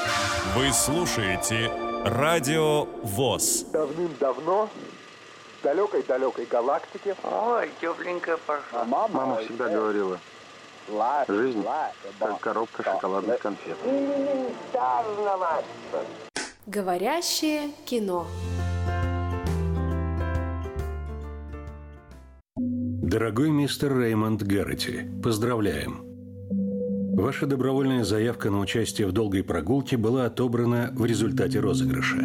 Вы слушаете Радио ВОС. Давным-давно в далекой-далекой галактике. Ой, тепленькая пошла. Мама всегда говорила, жизнь как коробка шоколадных конфет. Говорящее кино. Дорогой мистер Реймонд Гарретти, поздравляем! Ваша добровольная заявка на участие в долгой прогулке была отобрана в результате розыгрыша.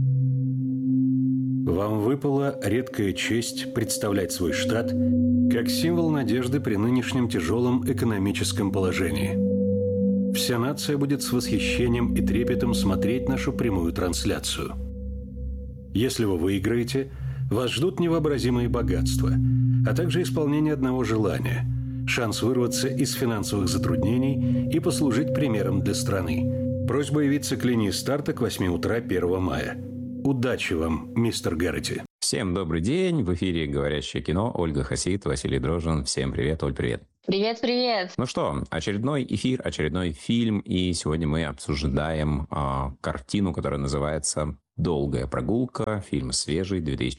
Вам выпала редкая честь представлять свой штат как символ надежды при нынешнем тяжелом экономическом положении. Вся нация будет с восхищением и трепетом смотреть нашу прямую трансляцию. Если вы выиграете, вас ждут невообразимые богатства, а также исполнение одного желания – шанс вырваться из финансовых затруднений и послужить примером для страны. Просьба явиться к линии старта к 8 утра 1 мая. Удачи вам, мистер Гарретти. Всем добрый день. В эфире «Говорящее кино». Ольга Хасид, Василий Дрожжин. Всем привет, Оль, привет. Привет-привет. Ну что, очередной эфир, очередной фильм. И сегодня мы обсуждаем картину, которая называется «Долгая прогулка». Фильм свежий,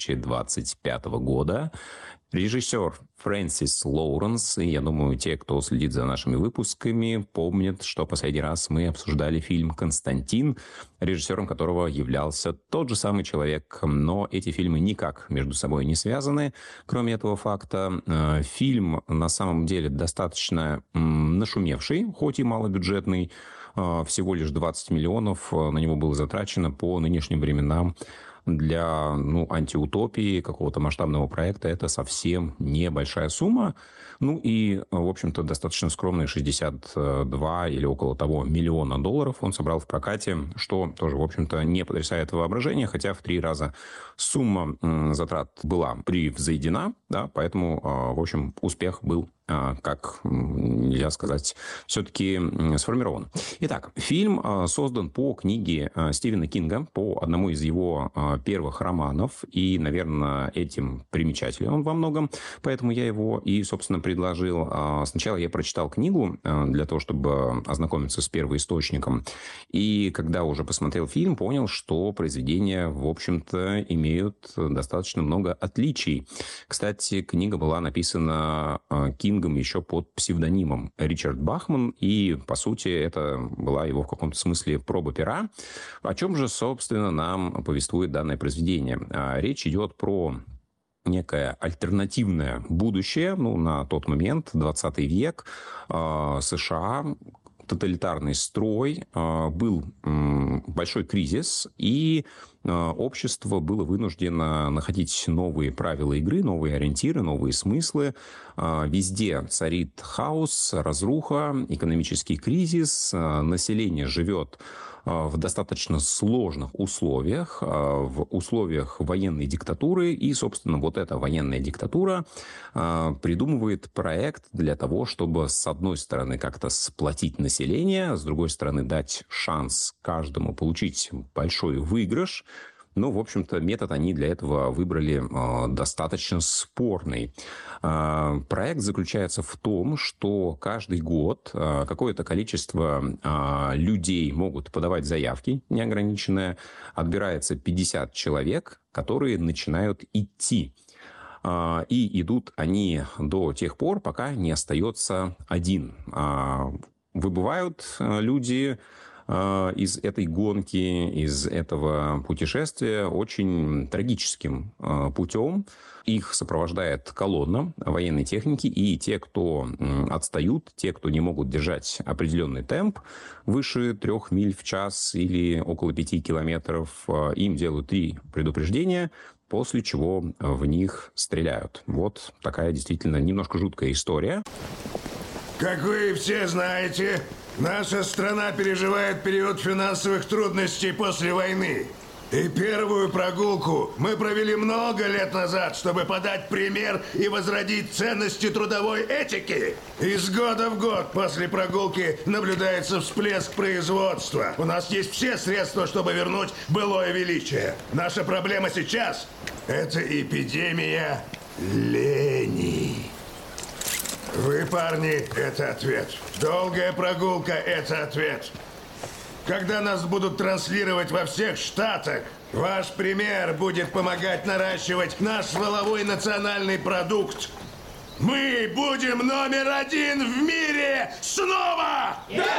2025 года. Режиссер Фрэнсис Лоуренс. И я думаю, те, кто следит за нашими выпусками, помнят, что последний раз мы обсуждали фильм «Константин», режиссером которого являлся тот же самый человек. Но эти фильмы никак между собой не связаны. Кроме этого факта, фильм на самом деле достаточно нашумевший, хоть и малобюджетный. Всего лишь 20 миллионов на него было затрачено по нынешним временам. Для антиутопии, какого-то масштабного проекта это совсем небольшая сумма. Ну и, в общем-то, достаточно скромные 62 или около того миллиона долларов он собрал в прокате, что тоже, в общем-то, не потрясает воображение, хотя в 3 раза сумма затрат была превзойдена, да, поэтому, в общем, успех был, как нельзя сказать, все-таки сформирован. Итак, фильм создан по книге Стивена Кинга, по одному из его первых романов, и, наверное, этим примечателен он во многом, поэтому я его и, собственно, предложил. Сначала я прочитал книгу для того, чтобы ознакомиться с первоисточником, и когда уже посмотрел фильм, понял, что произведения, в общем-то, имеют достаточно много отличий. Кстати, книга была написана Кингом еще под псевдонимом Ричард Бахман, и, по сути, это была его в каком-то смысле проба пера. О чем же, собственно, нам повествует данное произведение? Речь идет про некое альтернативное будущее, на тот момент, 20 век, США, тоталитарный строй, был большой кризис, и общество было вынуждено находить новые правила игры, новые ориентиры, новые смыслы. Везде царит хаос, разруха, экономический кризис, население живет в достаточно сложных условиях, в условиях военной диктатуры. И, собственно, вот эта военная диктатура придумывает проект для того, чтобы, с одной стороны, как-то сплотить население, с другой стороны, дать шанс каждому получить большой выигрыш. Но, в общем-то, метод они для этого выбрали достаточно спорный. Проект заключается в том, что каждый год какое-то количество людей могут подавать заявки неограниченное. Отбирается 50 человек, которые начинают идти. И идут они до тех пор, пока не остается один. Выбывают люди из этой гонки, из этого путешествия очень трагическим путем. Их сопровождает колонна военной техники, и те, кто отстают, те, кто не могут держать определенный темп выше 3 миль в час или около 5 километров, им делают 3 предупреждения, после чего в них стреляют. Вот такая действительно немножко жуткая история. Как вы все знаете, наша страна переживает период финансовых трудностей после войны. И первую прогулку мы провели много лет назад, чтобы подать пример и возродить ценности трудовой этики. Из года в год после прогулки наблюдается всплеск производства. У нас есть все средства, чтобы вернуть былое величие. Наша проблема сейчас – это эпидемия лени. Вы, парни, это ответ. Долгая прогулка – это ответ. когда нас будут транслировать во всех штатах. Ваш пример будет помогать наращивать наш воловой национальный продукт. Мы будем номер 1 в мире снова!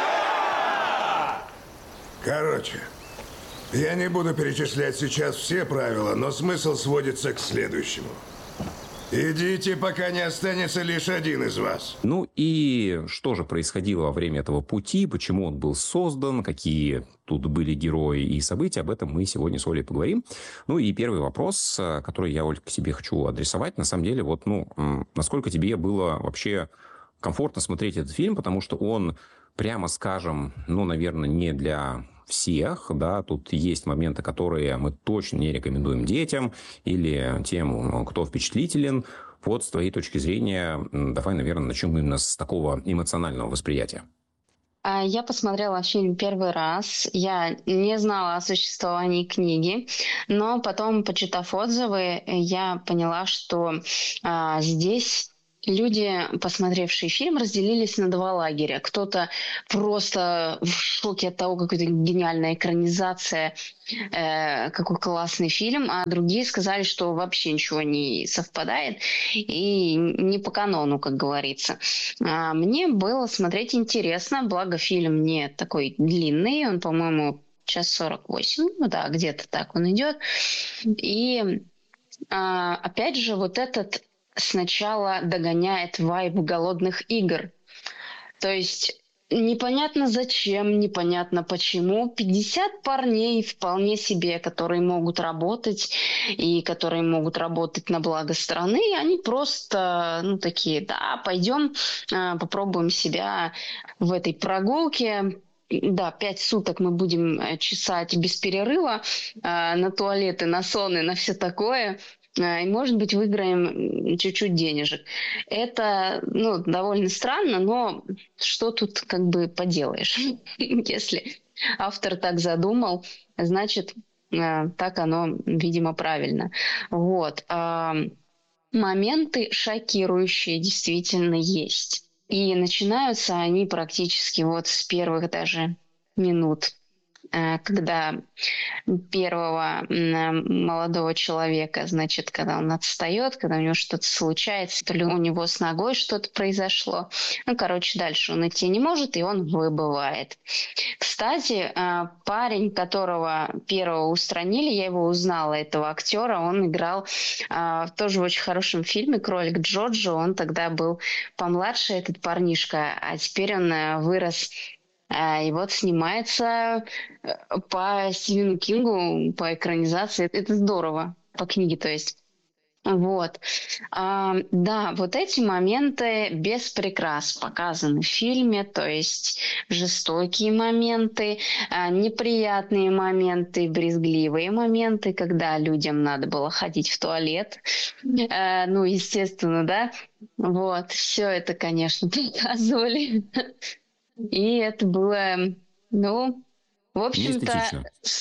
Да! Короче, я не буду перечислять сейчас все правила, но смысл сводится к следующему. Идите, пока не останется лишь один из вас. Ну и что же происходило во время этого пути, почему он был создан, какие тут были герои и события, об этом мы сегодня с Олей поговорим. Ну и первый вопрос, который я, Оль, к тебе хочу адресовать, на самом деле, вот, насколько тебе было вообще комфортно смотреть этот фильм, потому что он, прямо скажем, наверное, не для всех, да, тут есть моменты, которые мы точно не рекомендуем детям или тем, кто впечатлителен. Вот с твоей точки зрения, давай, наверное, начнем именно с такого эмоционального восприятия. Я посмотрела фильм первый раз. Я не знала о существовании книги, но потом, почитав отзывы, я поняла, что здесь люди, посмотревшие фильм, разделились на два лагеря. Кто-то просто в шоке от того, какая гениальная экранизация, какой классный фильм, а другие сказали, что вообще ничего не совпадает и не по канону, как говорится. Мне было смотреть интересно, благо фильм не такой длинный, он, по-моему, 1:48, да, где-то так он идет. И опять же, вот этот сначала догоняет вайб «Голодных игр». То есть непонятно зачем, непонятно почему. 50 парней вполне себе, которые могут работать и которые могут работать на благо страны, они просто, такие, да, пойдем попробуем себя в этой прогулке. Да, 5 суток мы будем чесать без перерыва на туалеты, на сон и на все такое. И, может быть, выиграем чуть-чуть денежек. Это, довольно странно, но что тут как бы поделаешь? Если автор так задумал, значит, так оно, видимо, правильно. Вот. Моменты шокирующие действительно есть. И начинаются они практически вот с первых даже минут, когда первого молодого человека, значит, когда он отстает, когда у него что-то случается, то ли у него с ногой что-то произошло. Дальше он идти не может, и он выбывает. Кстати, парень, которого первого устранили, я его узнала, этого актера, он играл тоже в очень хорошем фильме «Кролик Джоджо». Он тогда был помладше, этот парнишка, а теперь он вырос. И вот снимается по Стивену Кингу, по экранизации. Это здорово, по книге, то есть. Вот. Да, вот эти моменты без прикрас показаны в фильме, то есть жестокие моменты, неприятные моменты, брезгливые моменты, когда людям надо было ходить в туалет. Естественно, да. Вот, все это, конечно, показывали. И это было, в общем-то,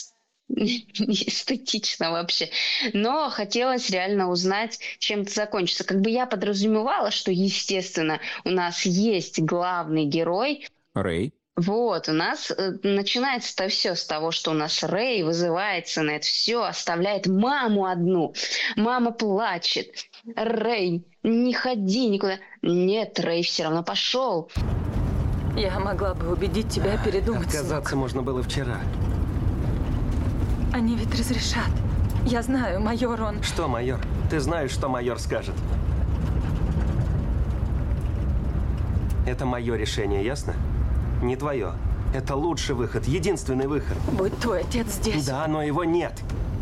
эстетично вообще. Но хотелось реально узнать, чем это закончится. Как бы я подразумевала, что, естественно, у нас есть главный герой. Рэй. Вот, у нас начинается-то все с того, что у нас Рэй вызывается на это все, оставляет маму одну. Мама плачет. Рэй, не ходи никуда. Нет, Рэй все равно пошел. Я могла бы убедить тебя передумать. Отказаться можно было вчера. Они ведь разрешат. Я знаю, майор, он... Что майор? Ты знаешь, что майор скажет. Это мое решение, ясно? Не твое. Это лучший выход, единственный выход. Будь твой отец здесь. Да, но его нет.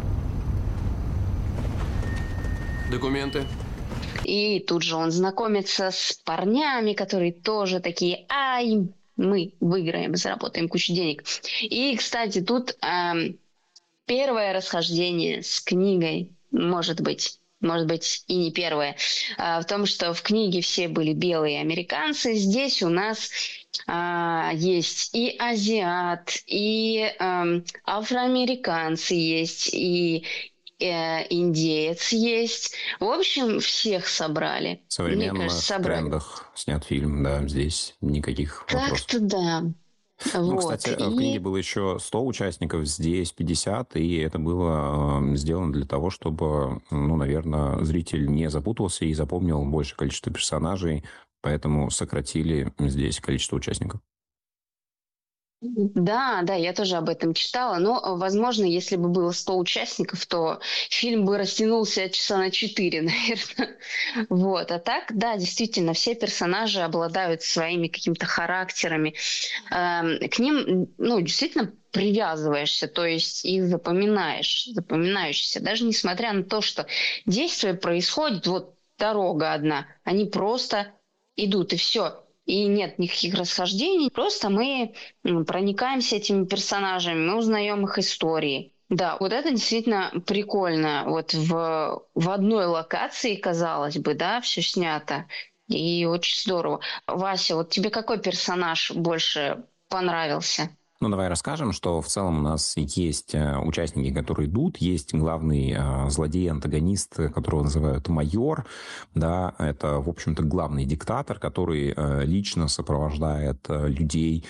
Документы. И тут же он знакомится с парнями, которые тоже такие, мы выиграем, заработаем кучу денег. И, кстати, тут первое расхождение с книгой, может быть и не первое, в том, что в книге все были белые американцы, здесь у нас есть и азиат, и афроамериканцы есть, и индеец есть. В общем, всех собрали. В современных трендах снят фильм, да, здесь никаких вопросов. Так-то да. Ну, Вот. кстати, в книге было еще 100 участников, здесь 50, и это было сделано для того, чтобы, ну, наверное, зритель не запутался и запомнил большее количество персонажей, поэтому сократили здесь количество участников. Да, да, я тоже об этом читала. Но, возможно, если бы было 100 участников, то фильм бы растянулся часа на 4, наверное. Вот. А так, да, действительно, все персонажи обладают своими какими-то характерами. К ним, ну, действительно привязываешься, то есть их запоминаешься. Даже несмотря на то, что действие происходит, вот дорога одна, они просто идут, и все. И нет никаких расхождений. Просто мы проникаемся этими персонажами, мы узнаем их истории. Да, вот это действительно прикольно. Вот в одной локации, казалось бы, да, все снято. И очень здорово. Вася, вот тебе какой персонаж больше понравился? Ну, давай расскажем, что в целом у нас есть участники, которые идут. Есть главный злодей-антагонист, которого называют майор. Да, это, в общем-то, главный диктатор, который лично сопровождает людей,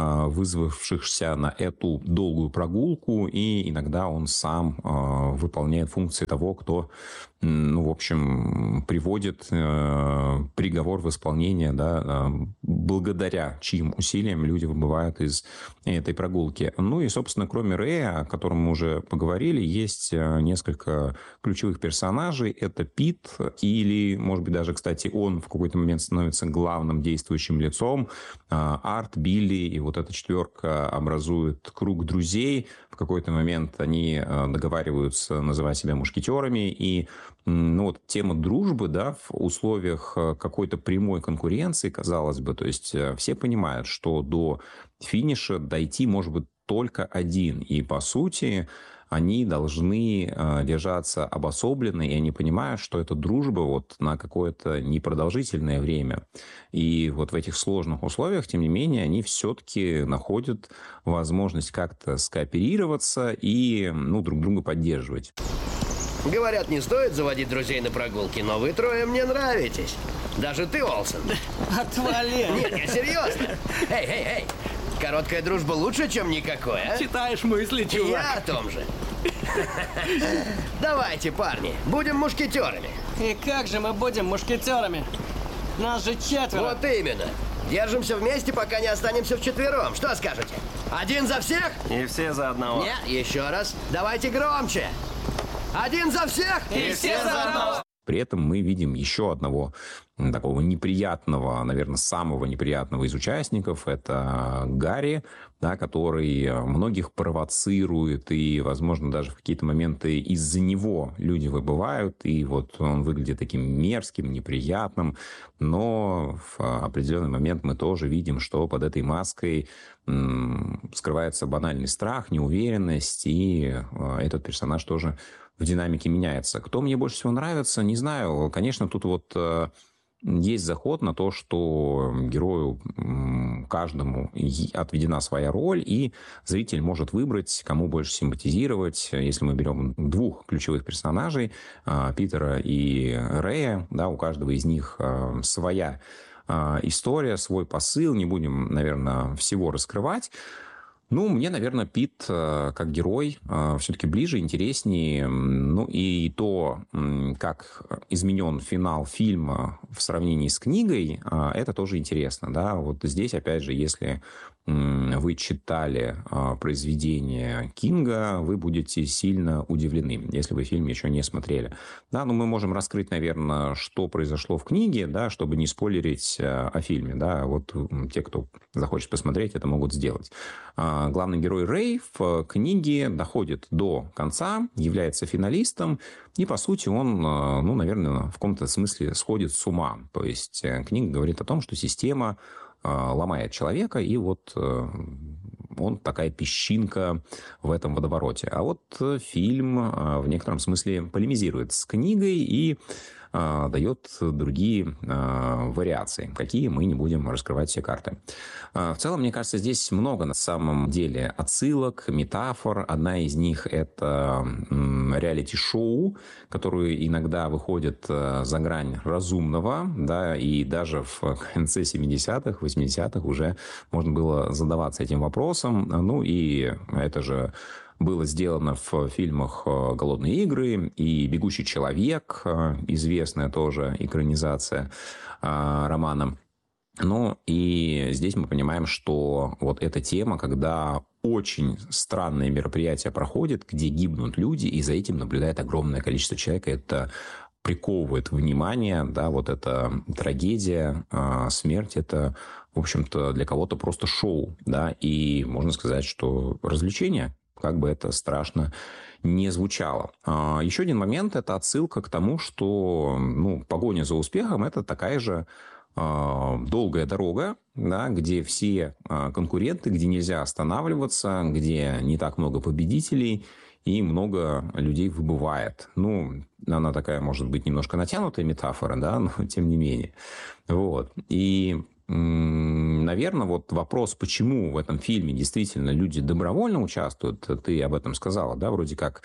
вызвавшихся на эту долгую прогулку. И иногда он сам выполняет функции того, кто, ну, в общем, приводит приговор в исполнение, да, благодаря чьим усилиям люди выбывают из этой прогулки. Ну и, собственно, кроме Рэя, о котором мы уже поговорили, есть несколько ключевых персонажей. Это Пит, или, может быть, даже, кстати, он в какой-то момент становится главным действующим лицом. Арт, Билли и вот эта четверка образуют круг друзей. В какой-то момент они договариваются называть себя мушкетерами. И, ну, вот тема дружбы, да, в условиях какой-то прямой конкуренции, казалось бы, то есть все понимают, что до финиша дойти может быть только один. И, по сути, они должны держаться обособленно, и они понимают, что это дружба вот на какое-то непродолжительное время. И вот в этих сложных условиях, тем не менее, они все-таки находят возможность как-то скооперироваться и, ну, друг друга поддерживать. Говорят, не стоит заводить друзей на прогулки, но вы трое мне нравитесь. Даже ты, Олсен. Отвали! Нет, я серьезно. Эй! Короткая дружба лучше, чем никакой, а? Читаешь мысли, чувак. Я о том же. Давайте, парни, будем мушкетерами. И как же мы будем мушкетерами? Нас же 4. Вот именно. Держимся вместе, пока не останемся вчетвером. Что скажете? Один за всех? И все за одного. Нет, еще раз. Давайте громче. Один за всех? И все за одного. При этом мы видим еще одного такого неприятного, наверное, самого неприятного из участников. Это Гарри, да, который многих провоцирует, и, возможно, даже в какие-то моменты из-за него люди выбывают, и вот он выглядит таким мерзким, неприятным, но в определенный момент мы тоже видим, что под этой маской скрывается банальный страх, неуверенность, и этот персонаж тоже в динамике меняется. Кто мне больше всего нравится, не знаю. Конечно, тут вот есть заход на то, что герою каждому отведена своя роль, и зритель может выбрать, кому больше симпатизировать. Если мы берем двух ключевых персонажей, Питера и Рэя, да, у каждого из них своя история, свой посыл. Не будем, наверное, всего раскрывать. Ну, мне, наверное, Пит как герой все-таки ближе, интереснее. Ну, и то, как изменен финал фильма в сравнении с книгой, это тоже интересно, да. Вот здесь, опять же, если вы читали произведение Кинга, вы будете сильно удивлены, если вы фильм еще не смотрели. Да, но мы можем раскрыть, наверное, что произошло в книге, да, чтобы не спойлерить о фильме. Да. Вот те, кто захочет посмотреть, это могут сделать. Главный герой Рэй в книге доходит до конца, является финалистом, и, по сути, он, ну, наверное, в каком-то смысле сходит с ума. То есть книга говорит о том, что система ломает человека, и вот он такая песчинка в этом водовороте. А вот фильм в некотором смысле полемизирует с книгой и дает другие вариации. Какие, мы не будем раскрывать все карты. В целом, мне кажется, здесь много на самом деле отсылок, метафор. Одна из них – это реалити-шоу, которые иногда выходят за грань разумного, да, и даже в конце 70-х, 80-х уже можно было задаваться этим вопросом. Ну и это же было сделано в фильмах «Голодные игры» и «Бегущий человек», известная тоже экранизация романа. Ну и здесь мы понимаем, что вот эта тема, когда очень странное мероприятие проходит, где гибнут люди, и за этим наблюдает огромное количество человек, это приковывает внимание, да, вот эта трагедия, смерть, это, в общем-то, для кого-то просто шоу, да, и можно сказать, что развлечение, как бы это страшно не звучало. Еще один момент – это отсылка к тому, что погоня за успехом – это такая же долгая дорога, да, где все конкуренты, где нельзя останавливаться, где не так много победителей и много людей выбывает. Она такая, может быть, немножко натянутая метафора, да, но тем не менее. Вот. И наверное, вот вопрос, почему в этом фильме действительно люди добровольно участвуют, ты об этом сказала, да, вроде как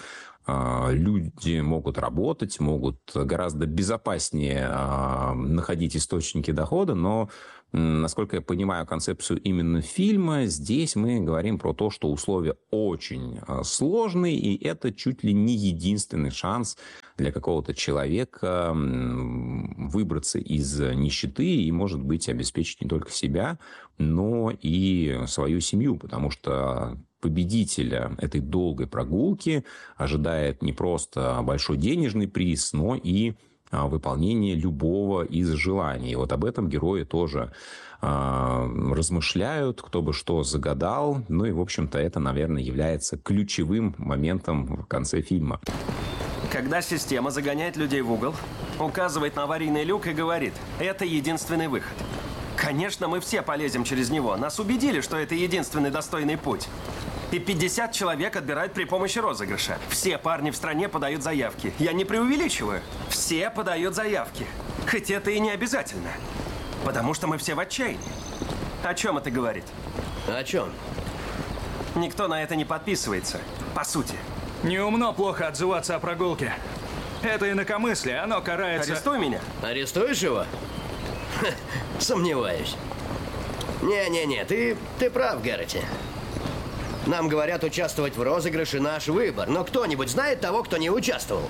люди могут работать, могут гораздо безопаснее находить источники дохода, но, насколько я понимаю концепцию именно фильма, здесь мы говорим про то, что условия очень сложные, и это чуть ли не единственный шанс для какого-то человека выбраться из нищеты и, может быть, обеспечить не только себя, но и свою семью, потому что победителя этой долгой прогулки ожидает не просто большой денежный приз, но и выполнение любого из желаний. Вот об этом герои тоже размышляют, кто бы что загадал. Ну и, в общем-то, это, наверное, является ключевым моментом в конце фильма. Когда система загоняет людей в угол, указывает на аварийный люк и говорит: это единственный выход. Конечно, мы все полезем через него. Нас убедили, что это единственный достойный путь. И 50 человек отбирают при помощи розыгрыша. Все парни в стране подают заявки. Я не преувеличиваю. Все подают заявки. Хоть это и не обязательно. Потому что мы все в отчаянии. О чем это говорит? О чем? Никто на это не подписывается. По сути. Неумно плохо отзываться о прогулке. Это инакомыслие, оно карается... Арестуй меня. Арестуешь его? Сомневаюсь. Не-не-не, ты прав, Герати. Нам говорят, участвовать в розыгрыше наш выбор. Но кто-нибудь знает того, кто не участвовал?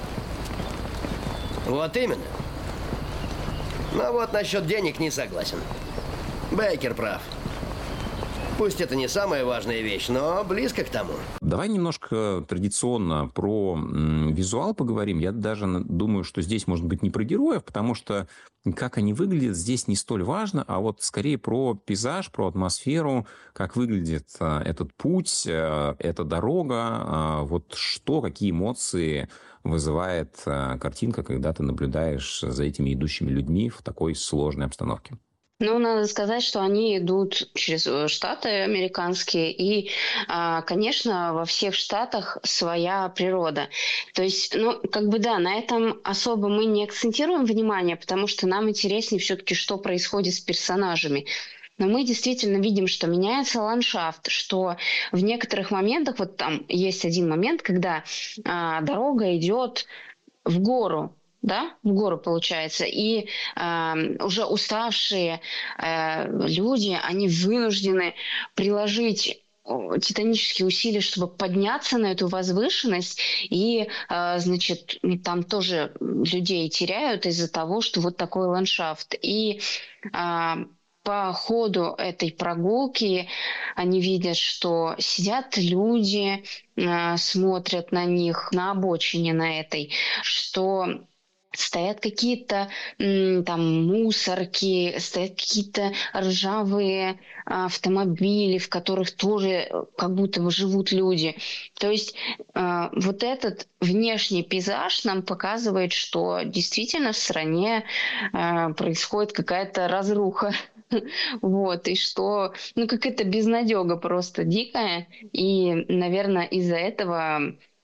Вот именно. Но вот насчет денег не согласен. Бейкер прав. Пусть это не самая важная вещь, но близко к тому. Давай немножко традиционно про визуал поговорим. Я даже думаю, что здесь, может быть, не про героев, потому что как они выглядят, здесь не столь важно, а вот скорее про пейзаж, про атмосферу, как выглядит этот путь, эта дорога, вот что, какие эмоции вызывает картинка, когда ты наблюдаешь за этими идущими людьми в такой сложной обстановке. Надо сказать, что они идут через штаты американские, и, конечно, во всех штатах своя природа. То есть, на этом особо мы не акцентируем внимание, потому что нам интереснее все-таки, что происходит с персонажами. Но мы действительно видим, что меняется ландшафт, что в некоторых моментах, вот там есть один момент, когда дорога идет в гору, да, в гору получается, и уже уставшие люди, они вынуждены приложить титанические усилия, чтобы подняться на эту возвышенность, и, там тоже людей теряют из-за того, что вот такой ландшафт. И по ходу этой прогулки они видят, что сидят люди, смотрят на них на обочине на этой, что стоят какие-то там мусорки, стоят какие-то ржавые автомобили, в которых тоже как будто бы живут люди. То есть вот этот внешний пейзаж нам показывает, что действительно в стране происходит какая-то разруха. Вот, и что, какая-то безнадега просто дикая. И, наверное, из-за этого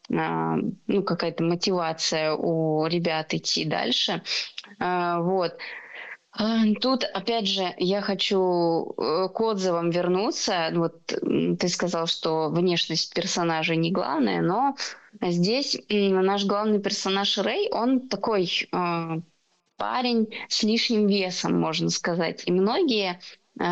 какая-то мотивация у ребят идти дальше. Вот. Тут, опять же, я хочу к отзывам вернуться. Вот ты сказал, что внешность персонажа не главное, но здесь наш главный персонаж Рэй, он такой парень с лишним весом, можно сказать. И многие,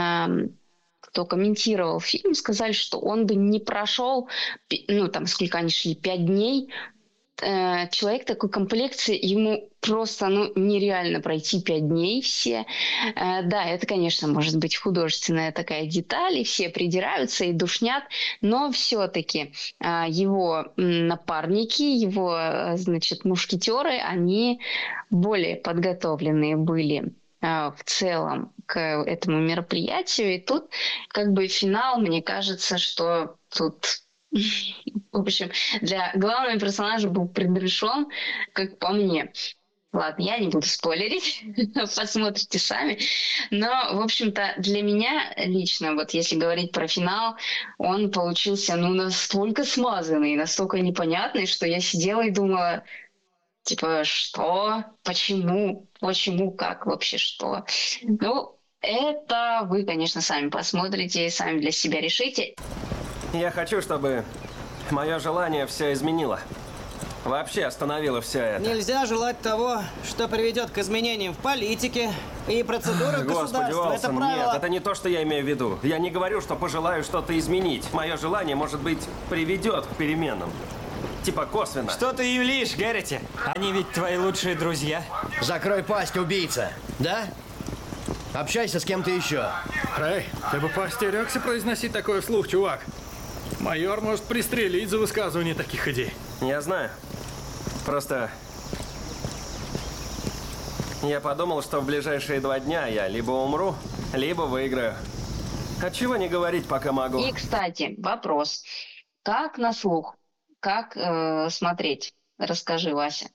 кто комментировал фильм, сказали, что он бы не прошел, сколько они шли, 5 дней. Человек такой комплекции, ему просто нереально пройти 5 дней все. Да, это, конечно, может быть художественная такая деталь, и все придираются и душнят, но все-таки его напарники, его, мушкетеры, они более подготовленные были в целом к этому мероприятию. И тут финал, мне кажется, что тут... В общем, для главного персонажа был предрешен, как по мне. Ладно, я не буду спойлерить, посмотрите сами. Но, в общем-то, для меня лично, вот если говорить про финал, он получился настолько смазанный, настолько непонятный, что я сидела и думала, что? Почему? Как вообще что? Это вы, конечно, сами посмотрите, сами для себя решите. Я хочу, чтобы мое желание все изменило. Вообще остановило все это. Нельзя желать того, что приведет к изменениям в политике и процедурах государства. Это правило. Нет, это не то, что я имею в виду. Я не говорю, что пожелаю что-то изменить. Мое желание, может быть, приведет к переменам. Косвенно. Что ты юлишь, Гэрроти? Они ведь твои лучшие друзья. Закрой пасть, убийца. Да? Общайся с кем-то еще. Рэй, ты бы поостерегся произносить такое вслух, чувак. Майор может пристрелить за высказывание таких идей. Я знаю. Просто... Я подумал, что в ближайшие 2 дня я либо умру, либо выиграю. Отчего не говорить, пока могу. И, кстати, вопрос. Как на слух? Как смотреть? Расскажи, Вася.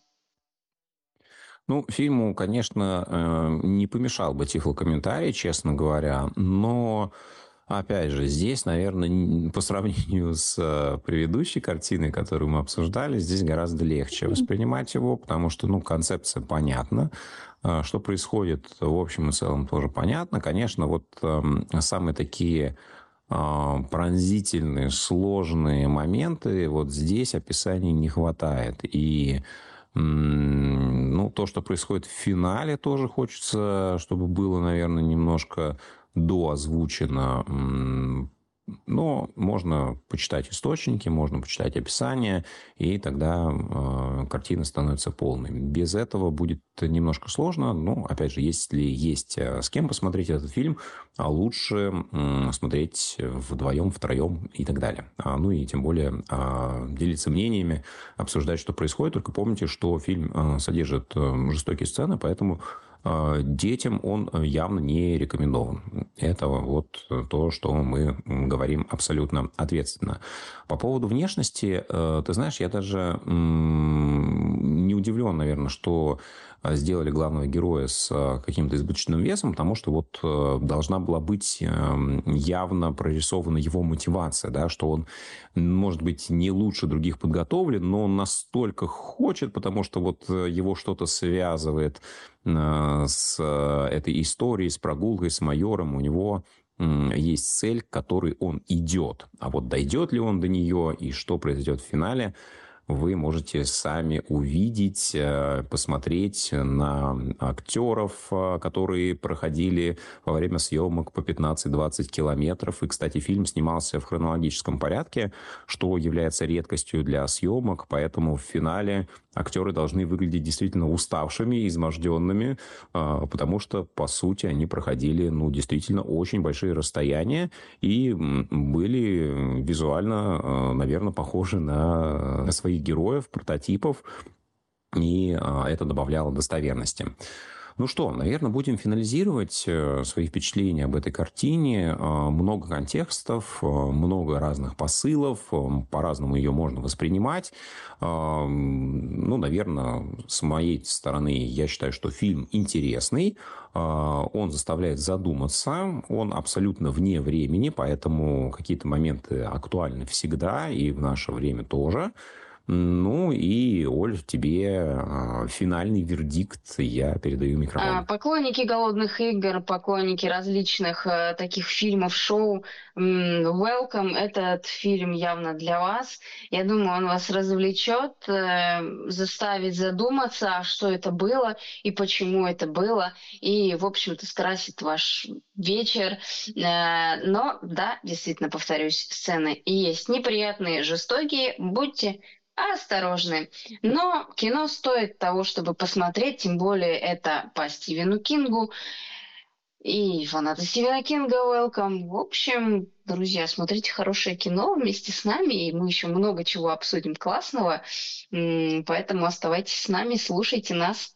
Фильму, конечно, не помешал бы тифлокомментарий, честно говоря, но, опять же, здесь, наверное, по сравнению с предыдущей картиной, которую мы обсуждали, здесь гораздо легче воспринимать его, потому что, концепция понятна, что происходит в общем и целом тоже понятно. Конечно, самые такие пронзительные, сложные моменты, здесь описаний не хватает. И то, что происходит в финале, тоже хочется, чтобы было, наверное, немножко доозвучено. Но можно почитать источники, можно почитать описание, и тогда картина становится полной. Без этого будет немножко сложно. Но, опять же, если есть с кем посмотреть этот фильм, лучше смотреть вдвоем, втроем и так далее. И тем более делиться мнениями, обсуждать, что происходит. Только помните, что фильм содержит жестокие сцены, поэтому детям он явно не рекомендован. Это то, что мы говорим абсолютно ответственно. По поводу внешности, ты знаешь, я даже не удивлен, наверное, что сделали главного героя с каким-то избыточным весом, потому что должна была быть явно прорисована его мотивация, да, что он, может быть, не лучше других подготовлен, но он настолько хочет, потому что его что-то связывает с этой историей, с прогулкой, с майором. У него есть цель, к которой он идет. А дойдет ли он до нее и что произойдет в финале, вы можете сами увидеть, посмотреть на актеров, которые проходили во время съемок по 15-20 километров. И, кстати, фильм снимался в хронологическом порядке, что является редкостью для съемок, поэтому в финале актеры должны выглядеть действительно уставшими, изможденными, потому что, по сути, они проходили, действительно очень большие расстояния и были визуально, наверное, похожи на своих героев, прототипов, и это добавляло достоверности. Наверное, будем финализировать свои впечатления об этой картине. Много контекстов, много разных посылов, по-разному ее можно воспринимать. Наверное, с моей стороны, я считаю, что фильм интересный, он заставляет задуматься, он абсолютно вне времени, поэтому какие-то моменты актуальны всегда и в наше время тоже. Ну и, Оль, тебе финальный вердикт. Я передаю микрофон. Поклонники «Голодных игр», поклонники различных таких фильмов, шоу, welcome. Этот фильм явно для вас. Я думаю, он вас развлечет, заставит задуматься, а что это было и почему это было. И, в общем-то, скрасит ваш вечер. Но, да, действительно, повторюсь, сцены и есть неприятные, жестокие. Будьте осторожны. Но кино стоит того, чтобы посмотреть, тем более это по Стивену Кингу. И фанаты Стивена Кинга welcome. В общем, друзья, смотрите хорошее кино вместе с нами, и мы еще много чего обсудим классного. Поэтому оставайтесь с нами, слушайте нас.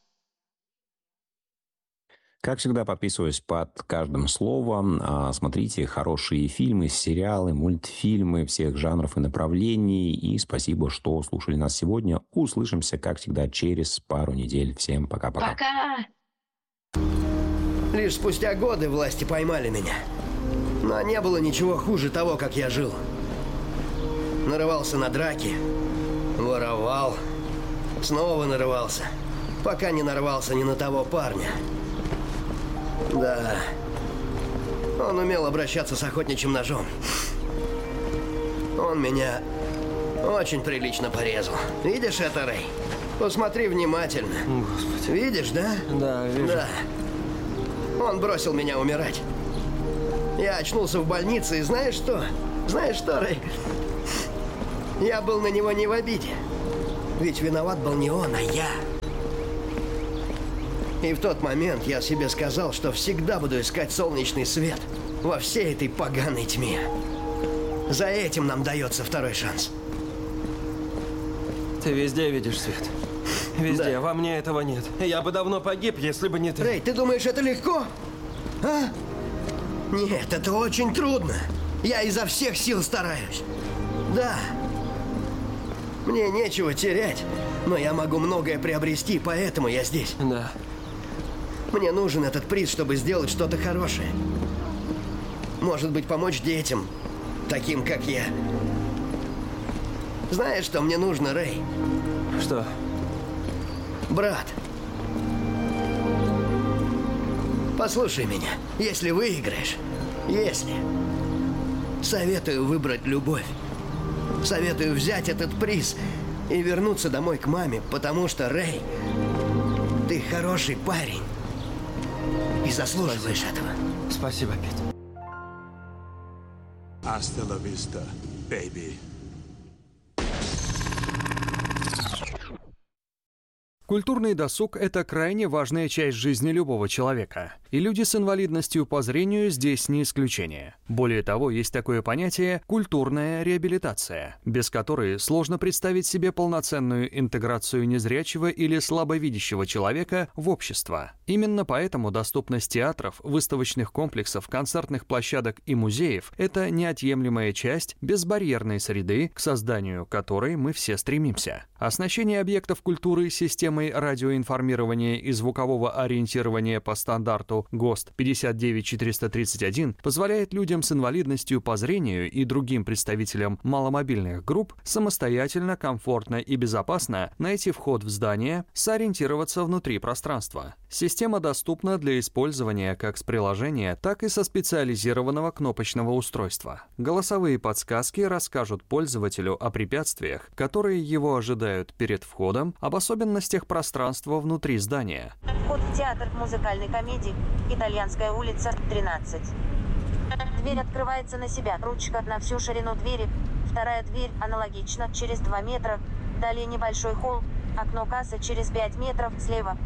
Как всегда, подписываюсь под каждым словом. Смотрите хорошие фильмы, сериалы, мультфильмы всех жанров и направлений. И спасибо, что слушали нас сегодня. Услышимся, как всегда, через пару недель. Всем пока-пока. Пока! Лишь спустя годы власти поймали меня. Но не было ничего хуже того, как я жил. Нарывался на драки, воровал, снова нарывался, пока не нарвался ни на того парня. Да, он умел обращаться с охотничьим ножом. Он меня очень прилично порезал. Видишь это, Рэй? Посмотри внимательно. Господи. Видишь, да? Да, вижу. Да. Он бросил меня умирать. Я очнулся в больнице, и знаешь что? Знаешь что, Рэй? Я был на него не в обиде. Ведь виноват был не он, а я. И в тот момент я себе сказал, что всегда буду искать солнечный свет во всей этой поганой тьме. За этим нам дается второй шанс. Ты везде видишь свет. Везде. Да. Во мне этого нет. Я бы давно погиб, если бы не ты. Рэй, ты думаешь, это легко? А? Нет, это очень трудно. Я изо всех сил стараюсь. Да. Мне нечего терять, но я могу многое приобрести, поэтому я здесь. Да. Мне нужен этот приз, чтобы сделать что-то хорошее. Может быть, помочь детям, таким как я. Знаешь, что мне нужно, Рэй? Что? Брат. Послушай меня. Если выиграешь, советую выбрать любовь. Советую взять этот приз и вернуться домой к маме, потому что, Рэй, ты хороший парень. И заслуживаешь этого. Спасибо, Пит. Hasta la vista, baby. Культурный досуг – это крайне важная часть жизни любого человека. И люди с инвалидностью по зрению здесь не исключение. Более того, есть такое понятие – культурная реабилитация, без которой сложно представить себе полноценную интеграцию незрячего или слабовидящего человека в общество. Именно поэтому доступность театров, выставочных комплексов, концертных площадок и музеев – это неотъемлемая часть безбарьерной среды, к созданию которой мы все стремимся. Оснащение объектов культуры системой радиоинформирования и звукового ориентирования по стандарту ГОСТ 59431 позволяет людям с инвалидностью по зрению и другим представителям маломобильных групп самостоятельно, комфортно и безопасно найти вход в здание, сориентироваться внутри пространства. Система доступна для использования как с приложения, так и со специализированного кнопочного устройства. Голосовые подсказки расскажут пользователю о препятствиях, которые его ожидают перед входом, об особенностях пространства внутри здания. Вход в театр музыкальной комедии «Итальянская улица, 13». Дверь открывается на себя. Ручка на всю ширину двери. Вторая дверь аналогично, через 2 метра. Далее небольшой холл. Окно кассы через 5 метров слева.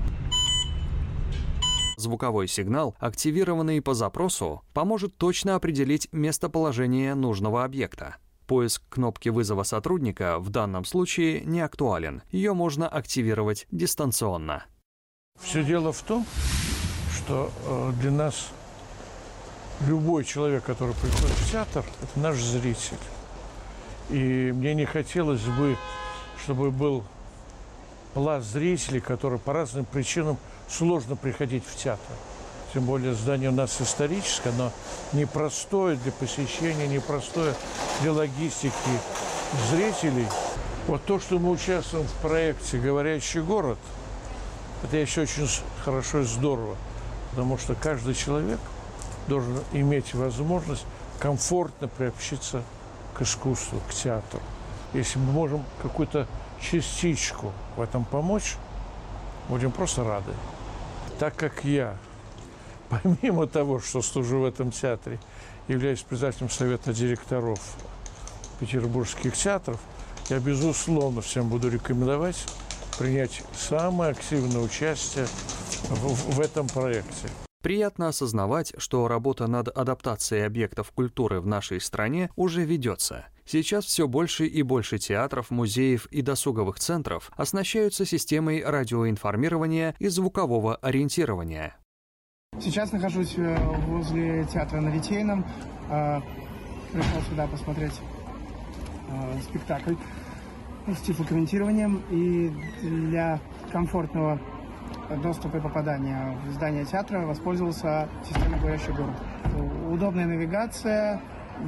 Звуковой сигнал, активированный по запросу, поможет точно определить местоположение нужного объекта. Поиск кнопки вызова сотрудника в данном случае не актуален. Ее можно активировать дистанционно. Все дело в том, что для нас любой человек, который приходит в театр, это наш зритель. И мне не хотелось бы, чтобы был пласт зрителей, которые по разным причинам сложно приходить в театр. Тем более здание у нас историческое, оно непростое для посещения, непростое для логистики зрителей. Вот то, что мы участвуем в проекте «Говорящий город», это еще очень хорошо и здорово, потому что каждый человек должен иметь возможность комфортно приобщиться к искусству, к театру. Если мы можем какую-то частичку в этом помочь, будем просто рады. Так как я, помимо того, что служу в этом театре, являюсь председателем совета директоров петербургских театров, я, безусловно, всем буду рекомендовать принять самое активное участие в этом проекте. Приятно осознавать, что работа над адаптацией объектов культуры в нашей стране уже ведется. Сейчас все больше и больше театров, музеев и досуговых центров оснащаются системой радиоинформирования и звукового ориентирования. Сейчас нахожусь возле театра на Литейном. Пришел сюда посмотреть спектакль с тифлокомментированием. И для комфортного доступа и попадания в здание театра воспользовался системой «Говорящий город». Удобная навигация,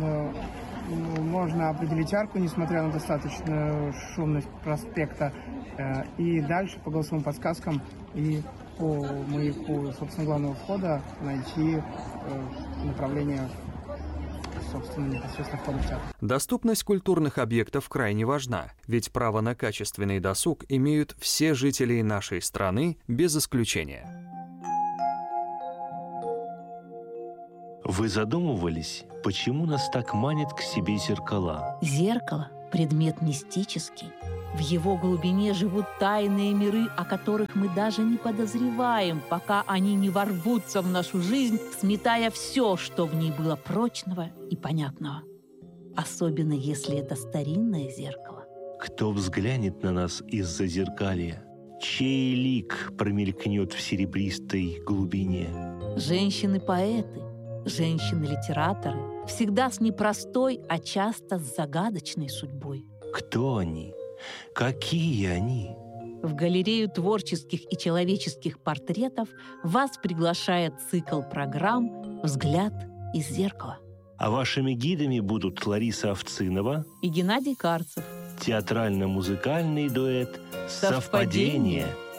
можно определить арку, несмотря на достаточную шумность проспекта, и дальше по голосовым подсказкам и по маяку, собственно, главного входа найти направление, собственно, непосредственно входа в театр. Доступность культурных объектов крайне важна, ведь право на качественный досуг имеют все жители нашей страны без исключения. Вы задумывались, почему нас так манит к себе зеркала? Зеркало – предмет мистический. В его глубине живут тайные миры, о которых мы даже не подозреваем, пока они не ворвутся в нашу жизнь, сметая все, что в ней было прочного и понятного. Особенно, если это старинное зеркало. Кто взглянет на нас из-за зеркалья? Чей лик промелькнет в серебристой глубине? Женщины-поэты, женщины-литераторы, всегда с непростой, а часто с загадочной судьбой. Кто они? Какие они? В галерею творческих и человеческих портретов вас приглашает цикл программ «Взгляд из зеркала». А вашими гидами будут Лариса Овцинова и Геннадий Карцев. Театрально-музыкальный дуэт «Совпадение».